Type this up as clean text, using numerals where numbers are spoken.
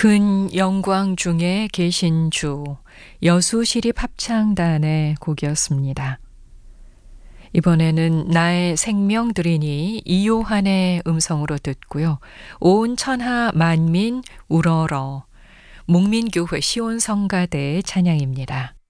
근 영광 중에 계신 주 여수시립합창단의 곡이었습니다. 이번에는 나의 생명 드리니 이요한의 음성으로 듣고요. 온 천하 만민 우러러 목민교회 시온성가대의 찬양입니다.